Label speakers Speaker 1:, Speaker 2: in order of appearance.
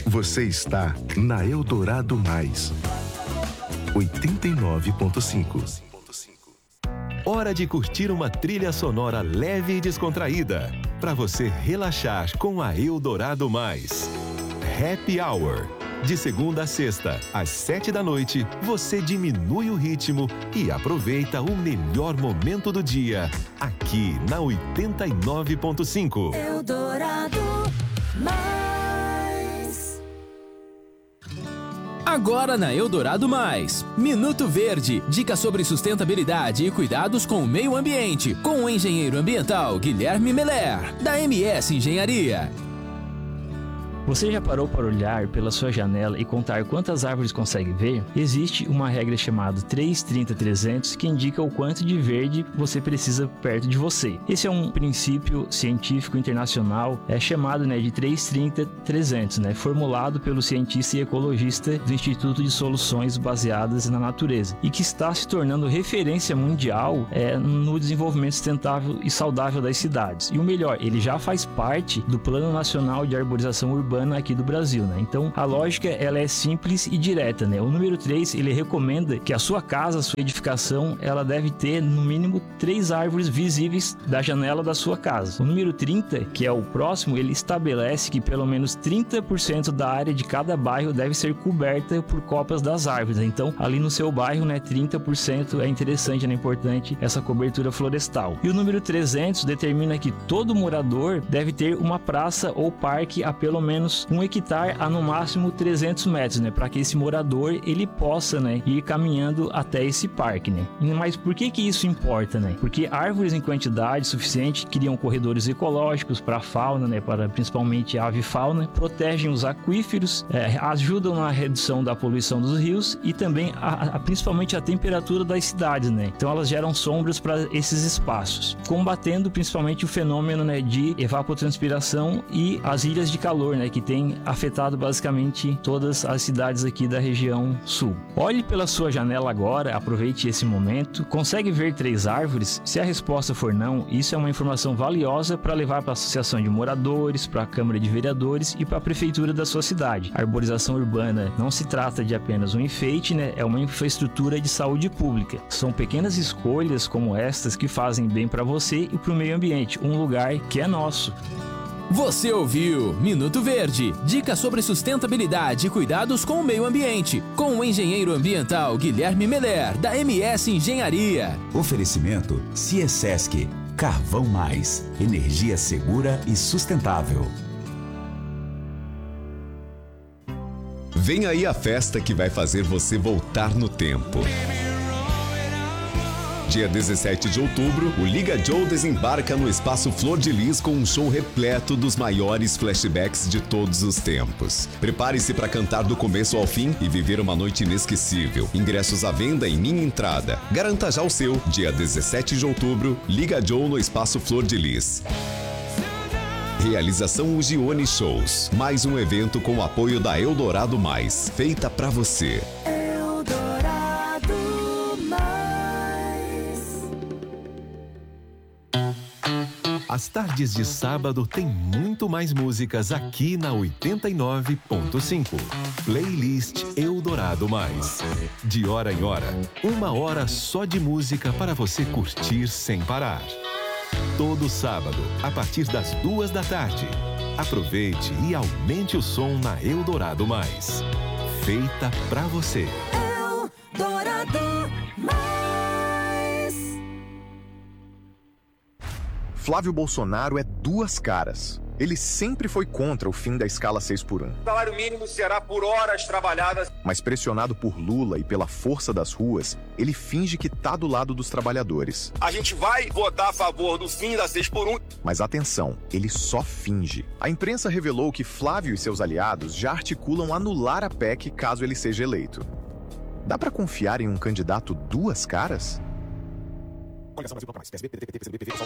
Speaker 1: Você está na Eldorado Mais 89.5.
Speaker 2: Hora de curtir uma trilha sonora leve e descontraída, para você relaxar com a Eldorado Mais. Happy Hour. De segunda a sexta, às 7 da noite, você diminui o ritmo e aproveita o melhor momento do dia, aqui na 89.5.
Speaker 3: Eldorado Mais.
Speaker 4: Agora na Eldorado Mais, Minuto Verde, dicas sobre sustentabilidade e cuidados com o meio ambiente, com o engenheiro ambiental Guilherme Meller, da MS Engenharia.
Speaker 5: Você já parou para olhar pela sua janela e contar quantas árvores consegue ver? Existe uma regra chamada 3-30-300 que indica o quanto de verde você precisa perto de você. Esse é um princípio científico internacional, chamado de 3-30-300, formulado pelo cientista e ecologista do Instituto de Soluções Baseadas na Natureza e que está se tornando referência mundial no desenvolvimento sustentável e saudável das cidades. E o melhor, ele já faz parte do Plano Nacional de Arborização Urbana aqui do Brasil, Então, a lógica, ela é simples e direta, O número 3, ele recomenda que a sua casa, a sua edificação, ela deve ter, no mínimo, 3 árvores visíveis da janela da sua casa. O número 30, que é o próximo, ele estabelece que pelo menos 30% da área de cada bairro deve ser coberta por copas das árvores. Então, ali no seu bairro, 30% é interessante, é importante essa cobertura florestal. E o número 300 determina que todo morador deve ter uma praça ou parque a pelo menos 1 hectare a no máximo 300 metros, para que esse morador ele possa, ir caminhando até esse parque, Mas por que isso importa, Porque árvores em quantidade suficiente criam corredores ecológicos para a fauna, para principalmente a avifauna, protegem os aquíferos, ajudam na redução da poluição dos rios e também principalmente a temperatura das cidades, Então elas geram sombras para esses espaços, combatendo principalmente o fenômeno, de evapotranspiração e as ilhas de calor, que tem afetado basicamente todas as cidades aqui da região sul. Olhe pela sua janela agora, aproveite esse momento. Consegue ver 3 árvores? Se a resposta for não, isso é uma informação valiosa para levar para a associação de moradores, para a Câmara de Vereadores e para a prefeitura da sua cidade. A arborização urbana não se trata de apenas um enfeite, é uma infraestrutura de saúde pública. São pequenas escolhas como estas que fazem bem para você e para o meio ambiente, um lugar que é nosso.
Speaker 4: Você ouviu Minuto Verde, dicas sobre sustentabilidade e cuidados com o meio ambiente, com o engenheiro ambiental Guilherme Meller, da MS Engenharia.
Speaker 6: Oferecimento Ciesesc, Carvão Mais, energia segura e sustentável.
Speaker 7: Vem aí a festa que vai fazer você voltar no tempo. Dia 17 de outubro, o Liga Joe desembarca no Espaço Flor de Lis com um show repleto dos maiores flashbacks de todos os tempos. Prepare-se para cantar do começo ao fim e viver uma noite inesquecível. Ingressos à venda em Minha Entrada. Garanta já o seu. Dia 17 de outubro, Liga Joe no Espaço Flor de Lis. Realização Ugione Shows. Mais um evento com o apoio da Eldorado Mais. Feita pra você.
Speaker 2: As tardes de sábado tem muito mais músicas aqui na 89.5. Playlist Eldorado Mais. De hora em hora, 1 hora só de música para você curtir sem parar. Todo sábado, a partir das 2 da tarde. Aproveite e aumente o som na Eldorado Mais. Feita pra você.
Speaker 3: Eldorado Mais.
Speaker 8: Flávio Bolsonaro é 2 caras. Ele sempre foi contra o fim da escala 6x1.
Speaker 9: O salário mínimo será por horas trabalhadas.
Speaker 8: Mas pressionado por Lula e pela força das ruas, ele finge que tá do lado dos trabalhadores.
Speaker 9: A gente vai votar a favor do fim da 6x1.
Speaker 8: Mas atenção, ele só finge. A imprensa revelou que Flávio e seus aliados já articulam anular a PEC caso ele seja eleito. Dá pra confiar em um candidato 2 caras?